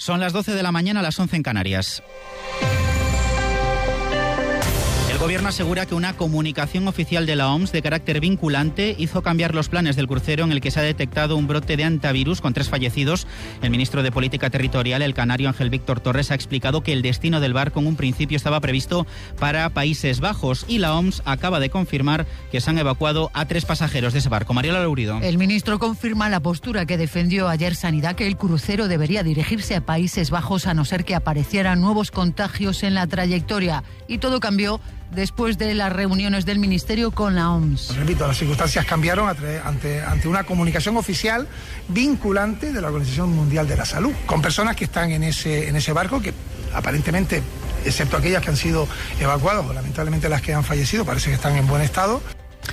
Son las 12 de la mañana, las 11 en Canarias. El Gobierno asegura que una comunicación oficial de la OMS de carácter vinculante hizo cambiar los planes del crucero en el que se ha detectado un brote de hantavirus con 3 fallecidos. El ministro de Política Territorial, el canario Ángel Víctor Torres, ha explicado que el destino del barco en un principio estaba previsto para Países Bajos y la OMS acaba de confirmar que se han evacuado a 3 pasajeros de ese barco. Mariola Lourido. El ministro confirma la postura que defendió ayer Sanidad, que el crucero debería dirigirse a Países Bajos a no ser que aparecieran nuevos contagios en la trayectoria. Y todo cambió después de las reuniones del Ministerio con la OMS. Repito, las circunstancias cambiaron ante una comunicación oficial vinculante de la Organización Mundial de la Salud, con personas que están en ese barco que aparentemente, excepto aquellas que han sido evacuadas, o lamentablemente las que han fallecido, parece que están en buen estado.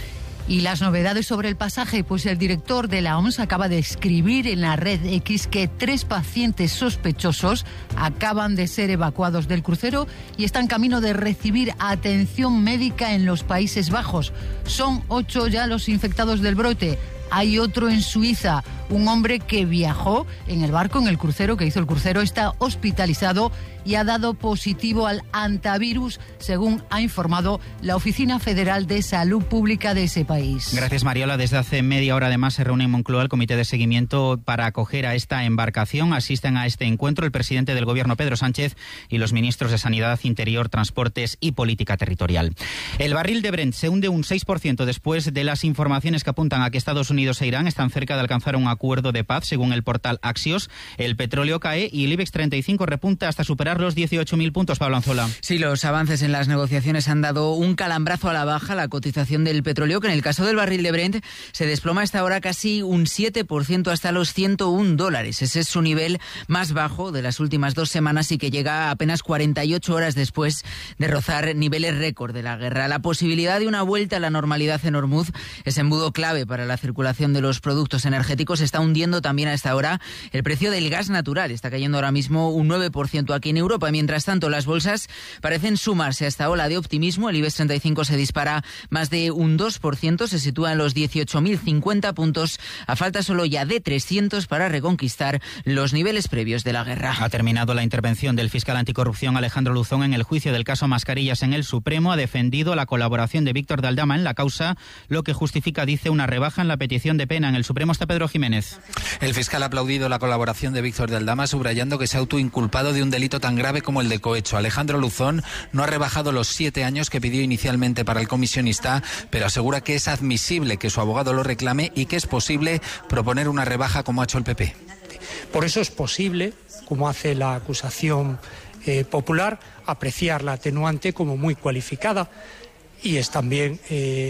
Y las novedades sobre el pasaje, pues el director de la OMS acaba de escribir en la red X que 3 pacientes sospechosos acaban de ser evacuados del crucero y están camino de recibir atención médica en los Países Bajos. Son 8 ya los infectados del brote. Hay otro en Suiza, un hombre que viajó en el barco, en el crucero, que hizo el crucero, está hospitalizado y ha dado positivo al hantavirus, según ha informado la Oficina Federal de Salud Pública de ese país. Gracias, Mariola. Desde hace media hora además se reúne en Moncloa el comité de seguimiento para acoger a esta embarcación. Asisten a este encuentro el presidente del Gobierno, Pedro Sánchez, y los ministros de Sanidad, Interior, Transportes y Política Territorial. El barril de Brent se hunde un 6% después de las informaciones que apuntan a que Estados Unidos e Irán están cerca de alcanzar un acuerdo de paz, según el portal Axios. El petróleo cae y el IBEX 35 repunta hasta superar los 18.000 puntos, Pablo Anzola. Sí, los avances en las negociaciones han dado un calambrazo a la baja la cotización del petróleo, que en el caso del barril de Brent se desploma hasta ahora casi un 7% hasta los $101. Ese es su nivel más bajo de las últimas 2 semanas y que llega apenas 48 horas después de rozar niveles récord de la guerra. La posibilidad de una vuelta a la normalidad en Hormuz, ese embudo clave para la circulación de los productos energéticos, está hundiendo también a esta hora el precio del gas natural. Está cayendo ahora mismo un 9% aquí en Europa. Mientras tanto, las bolsas parecen sumarse a esta ola de optimismo. El IBEX 35 se dispara más de un 2%, se sitúa en los 18.050 puntos, a falta solo ya de 300 para reconquistar los niveles previos de la guerra. Ha terminado la intervención del fiscal anticorrupción Alejandro Luzón en el juicio del caso Mascarillas en el Supremo. Ha defendido la colaboración de Víctor de Aldama en la causa, lo que justifica, dice, una rebaja en la petición de pena. En el Supremo está Pedro Jiménez. El fiscal ha aplaudido la colaboración de Víctor de Aldama, subrayando que se ha autoinculpado de un delito tan grave como el de cohecho. Alejandro Luzón no ha rebajado los 7 años que pidió inicialmente para el comisionista, pero asegura que es admisible que su abogado lo reclame y que es posible proponer una rebaja como ha hecho el PP. Por eso es posible, como hace la acusación popular, apreciar la atenuante como muy cualificada, y es también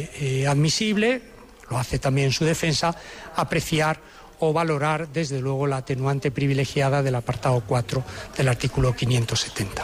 admisible, lo hace también su defensa, apreciar o valorar desde luego la atenuante privilegiada del apartado 4 del artículo 570.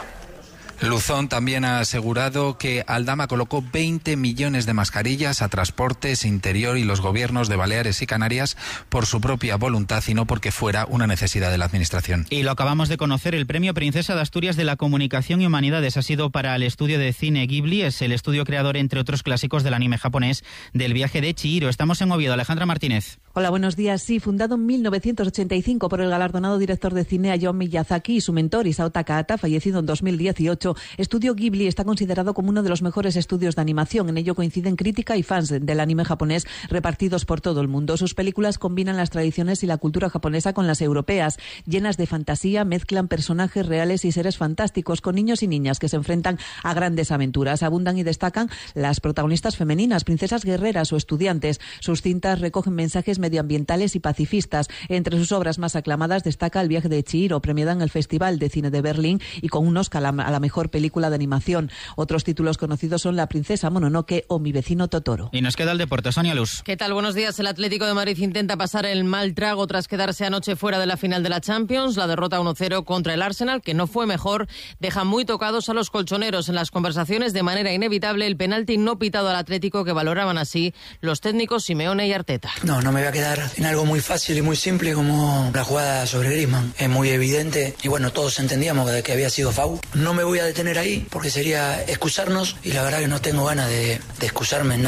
Luzón también ha asegurado que Aldama colocó 20 millones de mascarillas a Transportes, Interior y los gobiernos de Baleares y Canarias por su propia voluntad y no porque fuera una necesidad de la Administración. Y lo acabamos de conocer, el Premio Princesa de Asturias de la Comunicación y Humanidades ha sido para el estudio de cine Ghibli. Es el estudio creador, entre otros clásicos, del anime japonés del viaje de Chihiro. Estamos en Oviedo. Alejandra Martínez. Hola, buenos días. Sí, fundado en 1985 por el galardonado director de cine Hayao Miyazaki y su mentor Isao Takahata, fallecido en 2018, Estudio Ghibli está considerado como uno de los mejores estudios de animación. En ello coinciden crítica y fans del anime japonés repartidos por todo el mundo. Sus películas combinan las tradiciones y la cultura japonesa con las europeas, llenas de fantasía, mezclan personajes reales y seres fantásticos con niños y niñas que se enfrentan a grandes aventuras. Abundan y destacan las protagonistas femeninas, princesas guerreras o estudiantes. Sus cintas recogen mensajes medioambientales y pacifistas. Entre sus obras más aclamadas destaca El viaje de Chihiro, premiada en el Festival de Cine de Berlín y con un Oscar a la mejor película de animación. Otros títulos conocidos son La princesa Mononoke o Mi vecino Totoro. Y nos queda el deporte. Sonia Luz. ¿Qué tal? Buenos días. El Atlético de Madrid intenta pasar el mal trago tras quedarse anoche fuera de la final de la Champions. La derrota 1-0 contra el Arsenal, que no fue mejor, deja muy tocados a los colchoneros. En las conversaciones, de manera inevitable, el penalti no pitado al Atlético, que valoraban así los técnicos Simeone y Arteta. No me voy a quedar en algo muy fácil y muy simple como la jugada sobre Griezmann. Es muy evidente y bueno, todos entendíamos de que había sido foul. No me voy a detener ahí porque sería excusarnos y la verdad que no tengo ganas de excusarme en nada.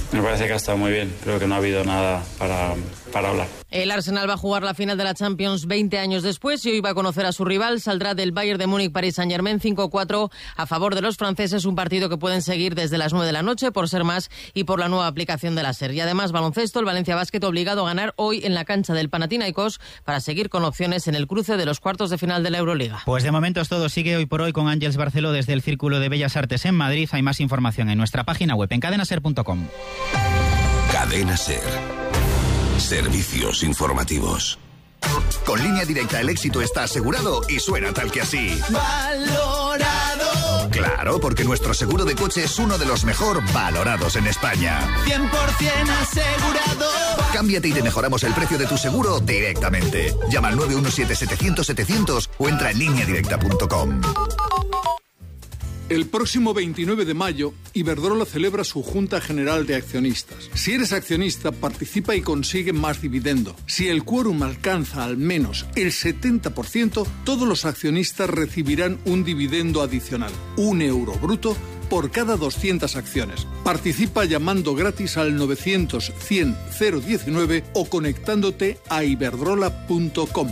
Me parece que ha estado muy bien. Creo que no ha habido nada para hablar. El Arsenal va a jugar la final de la Champions 20 años después y hoy va a conocer a su rival. Saldrá del Bayern de Múnich Paris Saint-Germain 5-4 a favor de los franceses, un partido que pueden seguir desde las 9 de la noche por ser más y por la nueva aplicación de la SER. Y además baloncesto, el Valencia Basket obligado a ganar hoy en la cancha del Panathinaikos para seguir con opciones en el cruce de los cuartos de final de la Euroliga. Pues de momento es todo. Sigue hoy por hoy con Ángeles Barceló desde el Círculo de Bellas Artes en Madrid. Hay más información en nuestra página web en cadenaser.com. Cadena Ser. Servicios informativos. Con Línea Directa el éxito está asegurado y suena tal que así. Valorado. Claro, porque nuestro seguro de coche es uno de los mejor valorados en España. 100% asegurado. Cámbiate y te mejoramos el precio de tu seguro directamente. Llama al 917-700-700 o entra en lineadirecta.com. El próximo 29 de mayo, Iberdrola celebra su Junta General de Accionistas. Si eres accionista, participa y consigue más dividendo. Si el quórum alcanza al menos el 70%, todos los accionistas recibirán un dividendo adicional, €1 bruto, por cada 200 acciones. Participa llamando gratis al 900-100-019 o conectándote a iberdrola.com.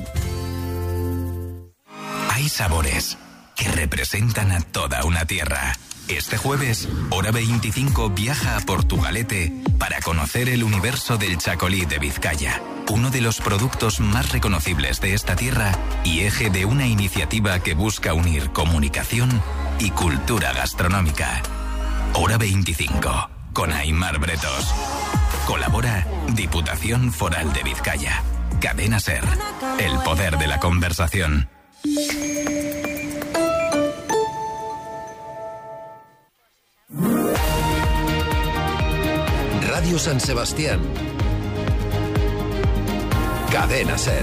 Hay sabores que representan a toda una tierra. Este jueves, Hora 25 viaja a Portugalete para conocer el universo del chacolí de Vizcaya, uno de los productos más reconocibles de esta tierra y eje de una iniciativa que busca unir comunicación y cultura gastronómica. Hora 25, con Aimar Bretos. Colabora Diputación Foral de Vizcaya. Cadena Ser, el poder de la conversación. Radio San Sebastián. Cadena Ser.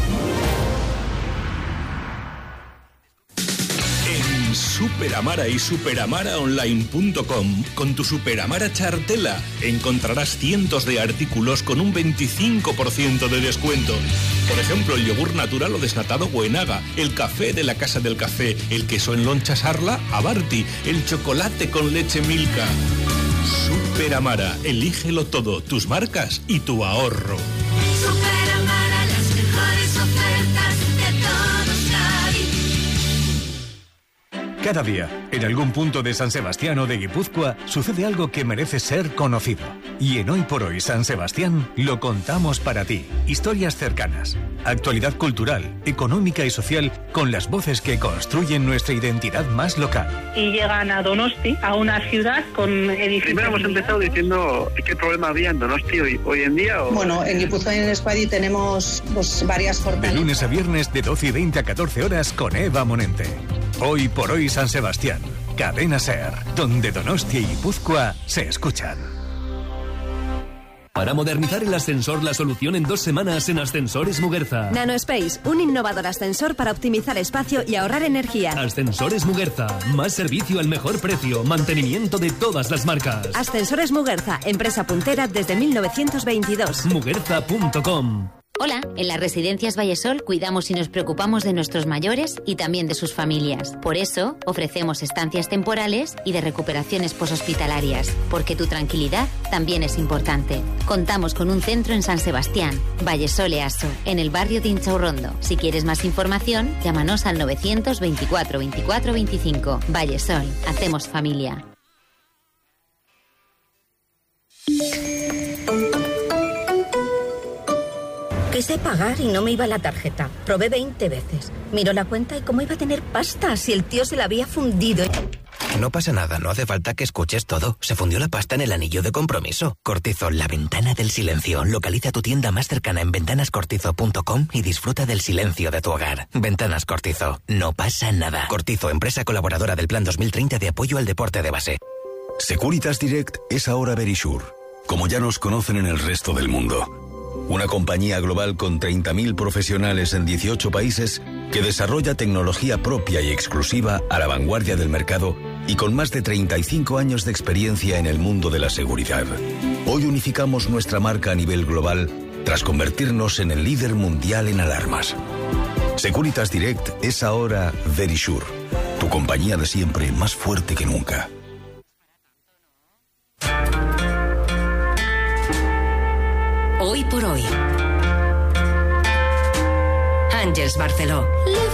En Superamara y superamaraonline.com, con tu Superamara Chartela, encontrarás cientos de artículos con un 25% de descuento. Por ejemplo, el yogur natural o desnatado Buenaga, el café de la Casa del Café, el queso en loncha Sarla Abarti, el chocolate con leche Milka. Superamara, elígelo todo, tus marcas y tu ahorro. Superamara, las mejores ofertas de todos Cádiz. Cada día, en algún punto de San Sebastián o de Guipúzcoa, sucede algo que merece ser conocido. Y en Hoy por Hoy San Sebastián lo contamos para ti. Historias cercanas, actualidad cultural, económica y social, con las voces que construyen nuestra identidad más local. Y llegan a Donosti, a una ciudad con edificios. Primero hemos empezado diciendo qué problema había en Donosti hoy en día. Bueno, en Guipúzcoa y en Euskadi tenemos varias fortalezas. De lunes a viernes de 12:20 a 14 horas con Eva Monente. Hoy por Hoy San Sebastián. Cadena Ser, donde Donostia y Guipúzcoa se escuchan. Para modernizar el ascensor, la solución en 2 semanas en Ascensores Muguerza. NanoSpace, un innovador ascensor para optimizar espacio y ahorrar energía. Ascensores Muguerza, más servicio al mejor precio, mantenimiento de todas las marcas. Ascensores Muguerza, empresa puntera desde 1922. Muguerza.com. Hola, en las Residencias Vallesol cuidamos y nos preocupamos de nuestros mayores y también de sus familias. Por eso, ofrecemos estancias temporales y de recuperaciones poshospitalarias, porque tu tranquilidad también es importante. Contamos con un centro en San Sebastián, Vallesol EASO, en el barrio de Inchaurrondo. Si quieres más información, llámanos al 924 24 25. Vallesol, hacemos familia. Quise pagar y no me iba la tarjeta. Probé 20 veces. Miró la cuenta y cómo iba a tener pasta si el tío se la había fundido. No pasa nada, no hace falta que escuches todo. Se fundió la pasta en el anillo de compromiso. Cortizo, la ventana del silencio. Localiza tu tienda más cercana en ventanascortizo.com y disfruta del silencio de tu hogar. Ventanas Cortizo, no pasa nada. Cortizo, empresa colaboradora del Plan 2030 de apoyo al deporte de base. Securitas Direct es ahora Verisure, como ya nos conocen en el resto del mundo. Una compañía global con 30.000 profesionales en 18 países que desarrolla tecnología propia y exclusiva a la vanguardia del mercado y con más de 35 años de experiencia en el mundo de la seguridad. Hoy unificamos nuestra marca a nivel global tras convertirnos en el líder mundial en alarmas. Securitas Direct es ahora Verisure, tu compañía de siempre más fuerte que nunca. Hoy por hoy. Àngels Barceló.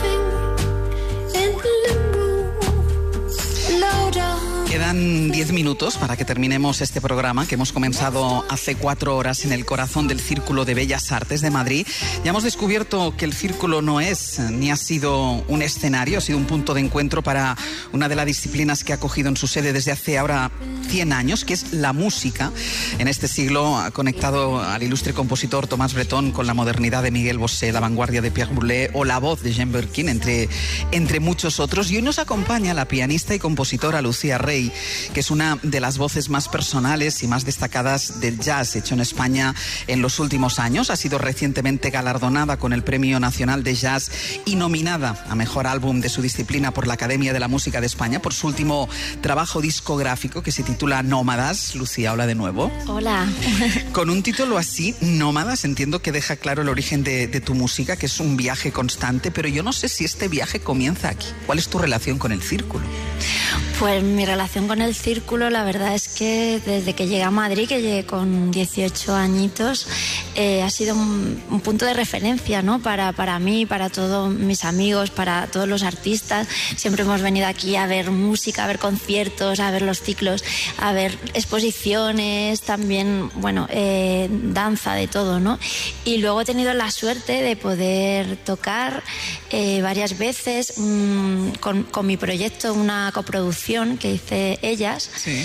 Quedan 10 minutos para que terminemos este programa que hemos comenzado hace 4 horas en el corazón del Círculo de Bellas Artes de Madrid. Ya hemos descubierto que el Círculo no es ni ha sido un escenario, ha sido un punto de encuentro para una de las disciplinas que ha acogido en su sede desde hace ahora 100 años, que es la música. En este siglo ha conectado al ilustre compositor Tomás Bretón con la modernidad de Miguel Bosé, la vanguardia de Pierre Boulez o la voz de Jean Birkin, entre muchos otros. Y hoy nos acompaña la pianista y compositora Lucía Rey, que es una de las voces más personales y más destacadas del jazz hecho en España en los últimos años. Ha sido recientemente galardonada con el Premio Nacional de Jazz y nominada a Mejor Álbum de su disciplina por la Academia de la Música de España por su último trabajo discográfico que se titula Nómadas. Lucía, hola de nuevo. Hola. Con un título así, Nómadas, entiendo que deja claro el origen de tu música, que es un viaje constante, pero yo no sé si este viaje comienza aquí. ¿Cuál es tu relación con el Círculo? Pues mi relación con el Círculo, la verdad es que desde que llegué a Madrid, que llegué con 18 añitos, ha sido un punto de referencia, ¿no? Para mí, para todos mis amigos, para todos los artistas. Siempre hemos venido aquí a ver música, a ver conciertos, a ver los ciclos, a ver exposiciones, también, bueno, danza, de todo, ¿no? Y luego he tenido la suerte de poder tocar varias veces con mi proyecto, una coproducción que hice Ellas, sí.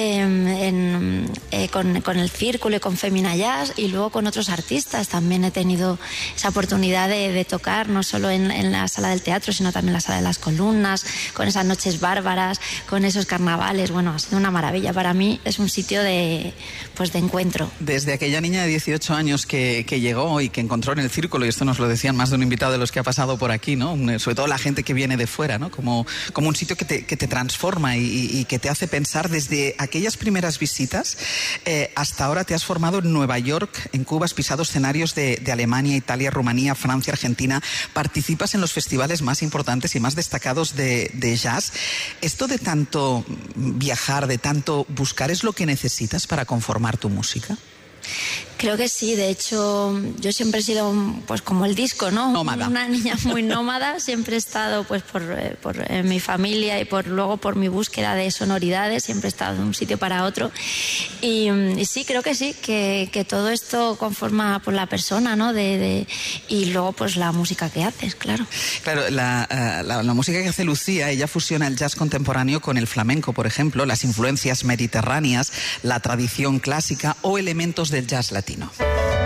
Con el Círculo y con Femina Jazz, y luego con otros artistas también he tenido esa oportunidad de tocar, no solo en la sala del teatro, sino también en la sala de las columnas, con esas noches bárbaras, con esos carnavales. Bueno, ha sido una maravilla. Para mí es un sitio de encuentro. Desde aquella niña de 18 años que llegó y que encontró en el Círculo, y esto nos lo decían más de un invitado de los que ha pasado por aquí, ¿no? Sobre todo la gente que viene de fuera, ¿no? Como un sitio que te transforma y que te hace pensar. Desde aquellas primeras visitas hasta ahora te has formado en Nueva York, en Cuba, has pisado escenarios de Alemania, Italia, Rumanía, Francia, Argentina, participas en los festivales más importantes y más destacados de jazz. ¿Esto de tanto viajar, de tanto buscar, es lo que necesitas para conformar tu música? Creo que sí, de hecho yo siempre he sido pues como el disco, ¿no? Nómada. Una niña muy nómada, siempre he estado pues por mi familia y luego por mi búsqueda de sonoridades, siempre he estado de un sitio para otro y sí, creo que sí, que todo esto conforma por la persona, ¿no? Y luego pues la música que haces, claro. Claro, la música que hace Lucía, ella fusiona el jazz contemporáneo con el flamenco, por ejemplo, las influencias mediterráneas, la tradición clásica o elementos del jazz latino.